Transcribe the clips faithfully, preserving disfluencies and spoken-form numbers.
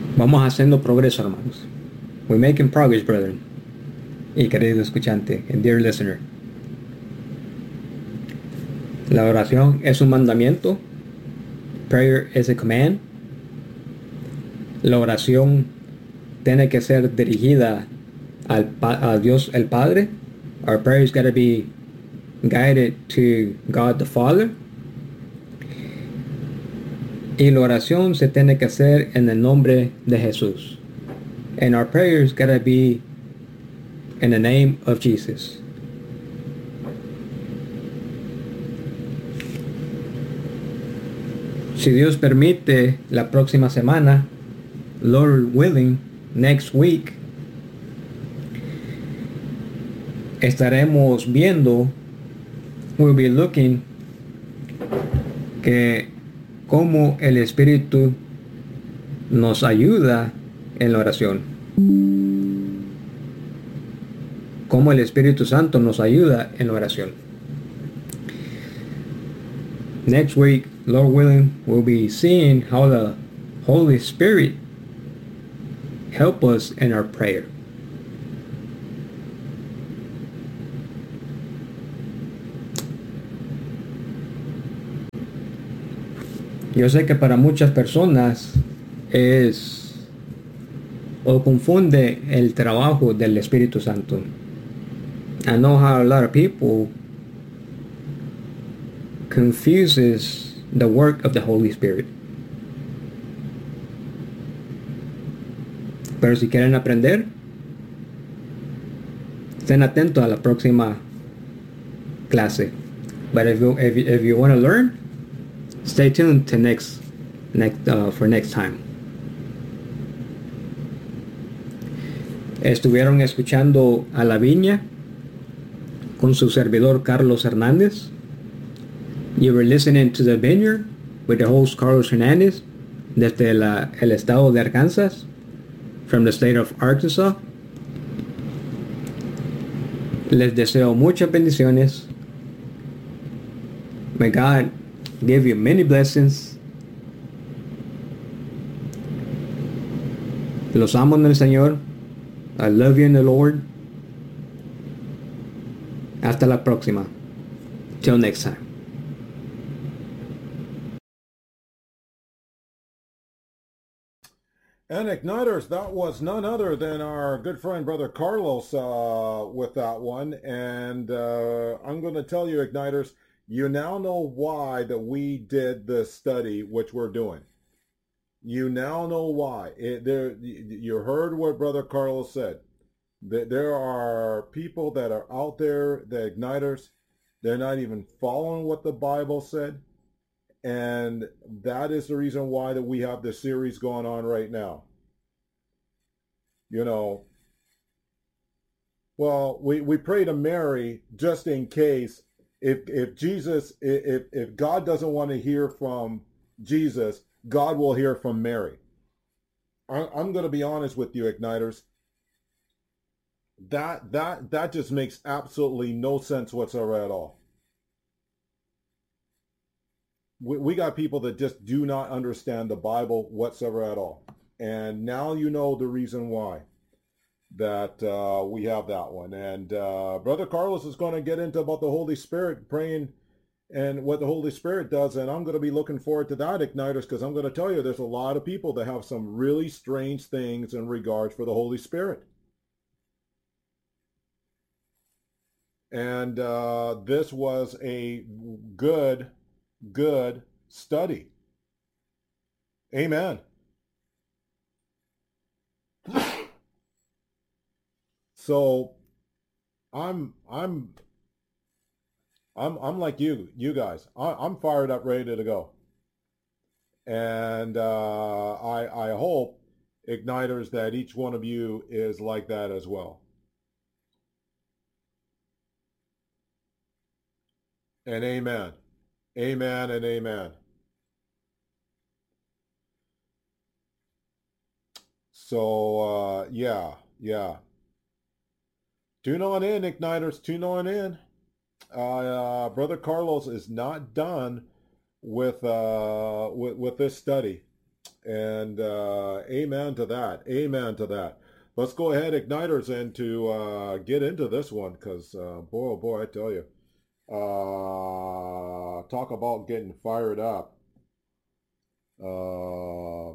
Vamos haciendo progreso, hermanos. We're making progress, brethren. Y querido escuchante, and dear listener. La oración es un mandamiento. Prayer is a command. La oración tiene que ser dirigida al a Dios el Padre. Our prayers got to be guided to God the Father. Y la oración se tiene que hacer en el nombre de Jesús. And our prayers got to be in the name of Jesus. Si Dios permite, la próxima semana, Lord willing, next week, estaremos viendo, we'll be looking, que cómo el Espíritu nos ayuda en la oración. Cómo el Espíritu Santo nos ayuda en la oración. Next week, Lord willing, we'll be seeing how the Holy Spirit help us in our prayer. Yo sé que para muchas personas es o confunde el trabajo del Espíritu Santo. I know how a lot of people confuses the work of the Holy Spirit. Pero si quieren aprender, estén atentos a la próxima clase. But if you, if you, if you want to learn, stay tuned to next, next uh, for next time. Estuvieron escuchando a La Viña con su servidor Carlos Hernández. You were listening to The Vineyard with the host Carlos Hernandez desde la, el estado de Arkansas, from the state of Arkansas. Les deseo muchas bendiciones. May God give you many blessings. Los amo en el Señor. I love you in the Lord. Hasta la próxima. Till next time. And Igniters, that was none other than our good friend, Brother Carlos, uh, with that one. And uh, I'm going to tell you, Igniters, you now know why that we did this study, which we're doing. You now know why. It, there, you heard what Brother Carlos said. That there are people that are out there, the Igniters, they're not even following what the Bible said. And that is the reason why that we have this series going on right now. You know, well, we, we pray to Mary just in case if if Jesus, if, if God doesn't want to hear from Jesus, God will hear from Mary. I, I'm going to be honest with you, Igniters. That, that, that just makes absolutely no sense whatsoever at all. We, we got people that just do not understand the Bible whatsoever at all. And now you know the reason why that uh, we have that one. And uh, Brother Carlos is going to get into about the Holy Spirit, praying and what the Holy Spirit does. And I'm going to be looking forward to that, Igniters, because I'm going to tell you there's a lot of people that have some really strange things in regards for the Holy Spirit. And uh, this was a good, good study. Amen. So I'm I'm I'm I'm like you you guys. I, I'm fired up, ready to go. And uh, I I hope, Igniters, that each one of you is like that as well. And amen. Amen and amen. So uh, yeah, yeah. Tune on in, Igniters. Tune on in. Uh, uh, Brother Carlos is not done with uh with, with this study. And uh, amen to that. Amen to that. Let's go ahead, Igniters, and to uh, get into this one because, uh, boy, oh boy, I tell you, uh, talk about getting fired up. Uh,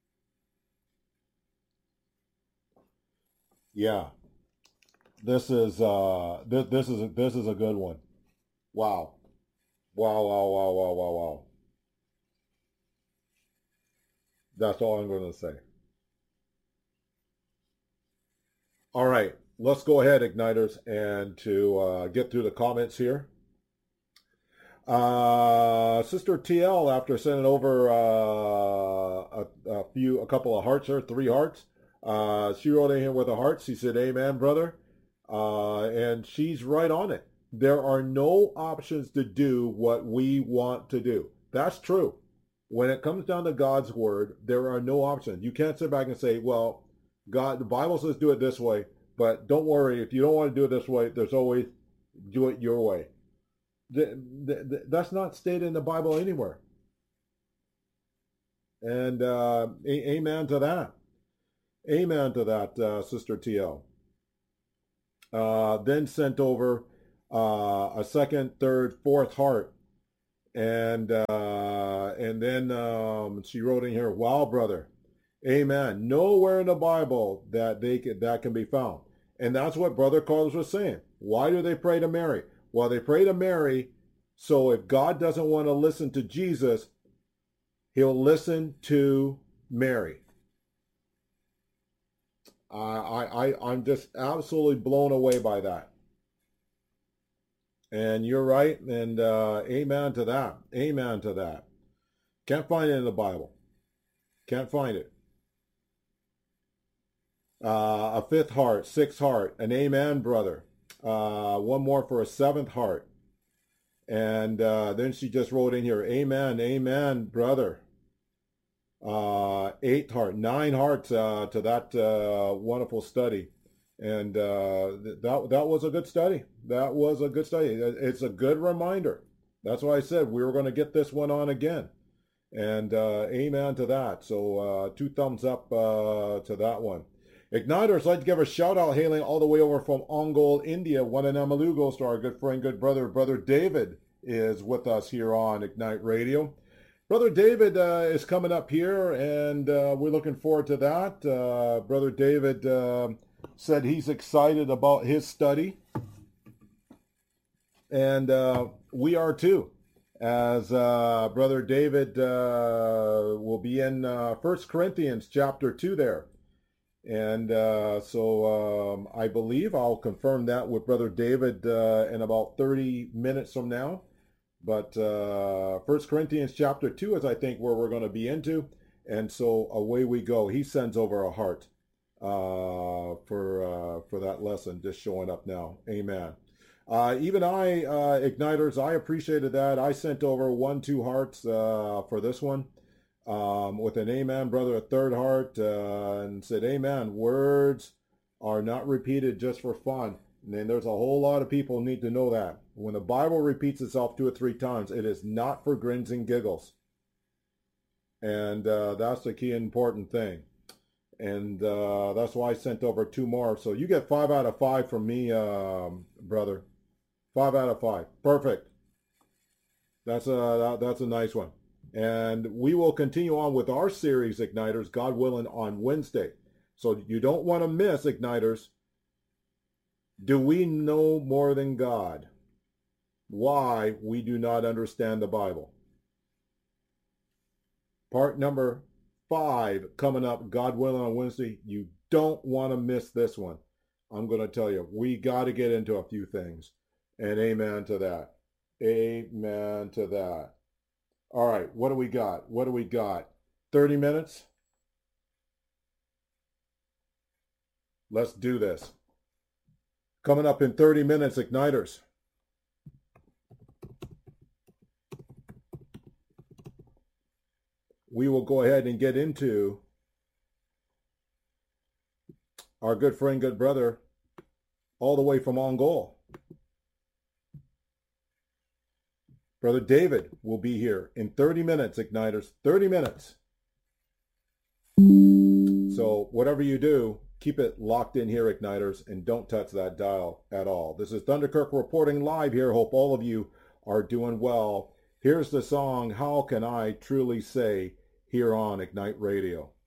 yeah, this is uh, this this is this is a good one. Wow, wow, wow, wow, wow, wow, wow. That's all I'm going to say. All right, let's go ahead, Igniters, and to uh, get through the comments here. Uh, Sister T L, after sending over uh, a, a few, a couple of hearts here, three hearts, uh, she wrote in here with a heart. She said, "Amen, brother," uh, and she's right on it. There are no options to do what we want to do. That's true. When it comes down to God's word, there are no options. You can't sit back and say, "Well, God, the Bible says do it this way, but don't worry, if you don't want to do it this way, there's always do it your way." The, the, the, that's not stated in the Bible anywhere. And uh, a- amen to that. Amen to that, uh, Sister T L. Uh, then sent over uh, a second, third, fourth heart. And uh, and then um, she wrote in here, "Wow, brother. Amen. Nowhere in the Bible that they can, that can be found." And that's what Brother Carlos was saying. Why do they pray to Mary? Well, they pray to Mary, so if God doesn't want to listen to Jesus, he'll listen to Mary. I, I, I, I'm just absolutely blown away by that. And you're right, and uh, amen to that. Amen to that. Can't find it in the Bible. Can't find it. Uh, a fifth heart, sixth heart, an amen, brother. Uh, one more for a seventh heart. And uh, then she just wrote in here, "Amen, amen, brother." Uh, eighth heart, nine hearts uh, to that uh, wonderful study. And uh, that, that was a good study. That was a good study. It's a good reminder. That's why I said we were going to get this one on again. And uh, amen to that. So uh, two thumbs up uh, to that one. Igniters, I'd like to give a shout out hailing all the way over from Ongole, India. One in Amalugos to our good friend, good brother, Brother David is with us here on Ignite Radio. Brother David uh, is coming up here, and uh, we're looking forward to that. Uh, Brother David uh, said he's excited about his study, and uh, we are too. As uh, Brother David uh, will be in uh, First Corinthians chapter two there. And uh, so um, I believe I'll confirm that with Brother David uh, in about thirty minutes from now. But uh, First Corinthians chapter two is, I think, where we're going to be into. And so away we go. He sends over a heart uh, for, uh, for that lesson, just showing up now. Amen. Uh, even I, uh, Igniters, I appreciated that. I sent over one, two hearts uh, for this one. Um, with an amen, brother, a third heart, uh, and said, "Amen. Words are not repeated just for fun." And then there's a whole lot of people who need to know that. When the Bible repeats itself two or three times, it is not for grins and giggles. And uh, that's the key important thing. And uh, that's why I sent over two more. So you get five out of five from me, um, brother. Five out of five. Perfect. That's a, that's a nice one. And we will continue on with our series, Igniters, God willing, on Wednesday. So you don't want to miss, Igniters. Do we know more than God? Why we do not understand the Bible. Part number five coming up, God willing, on Wednesday. You don't want to miss this one. I'm going to tell you, we got to get into a few things. And amen to that. Amen to that. All right, what do we got? What do we got? thirty minutes? Let's do this. Coming up in thirty minutes, Igniters. We will go ahead and get into our good friend, good brother, all the way from Ongole. Brother David will be here in thirty minutes, Igniters. thirty minutes. So whatever you do, keep it locked in here, Igniters, and don't touch that dial at all. This is Thunderkirk reporting live here. Hope all of you are doing well. Here's the song, How Can I Truly Say, here on Ignite Radio.